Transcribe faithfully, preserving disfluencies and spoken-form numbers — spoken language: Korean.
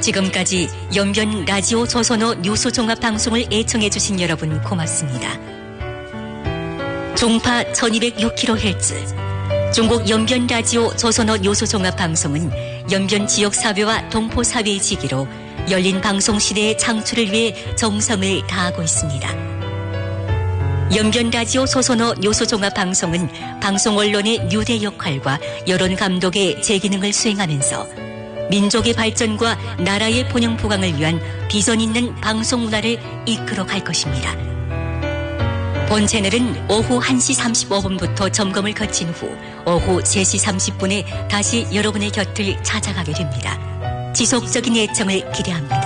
지금까지 연변 라디오 조선어 뉴스 종합 방송을 애청해 주신 여러분 고맙습니다. 종파 천이백육 킬로헤르츠 중국 연변 라디오 조선어 뉴스 종합 방송은 연변 지역 사회와 동포 사회의 지기로 열린 방송 시대의 창출을 위해 정성을 다하고 있습니다. 연변 라디오 조선어 뉴스 종합 방송은 방송 언론의 뉴대 역할과 여론 감독의 제기능을 수행하면서 민족의 발전과 나라의 번영 부강을 위한 비전 있는 방송 문화를 이끌어 갈 것입니다. 본 채널은 오후 한 시 삼십오 분부터 점검을 거친 후 오후 세 시 삼십 분에 다시 여러분의 곁을 찾아가게 됩니다. 지속적인 애청을 기대합니다.